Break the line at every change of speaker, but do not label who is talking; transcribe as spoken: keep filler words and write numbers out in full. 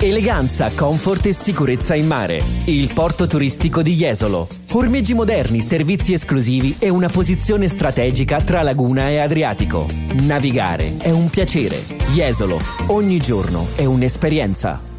Eleganza, comfort e sicurezza in mare. Il porto turistico di Jesolo. Ormeggi moderni, servizi esclusivi e una posizione strategica tra laguna e Adriatico. Navigare è un piacere. Jesolo, ogni giorno è un'esperienza.